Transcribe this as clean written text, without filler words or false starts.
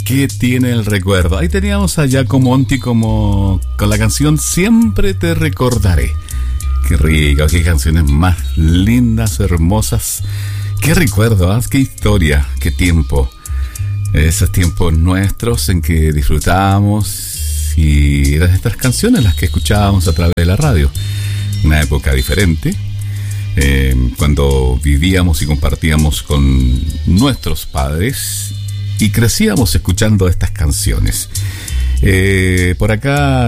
¿Qué tiene el recuerdo? Ahí teníamos a Giacomo Monti como con la canción Siempre te recordaré. Qué rico, qué canciones más lindas, hermosas. Qué recuerdo, ¿eh? Qué historia, qué tiempo. Esos tiempos nuestros en que disfrutábamos y eran estas canciones las que escuchábamos a través de la radio. Una época diferente, cuando vivíamos y compartíamos con nuestros padres y crecíamos escuchando estas canciones. Por acá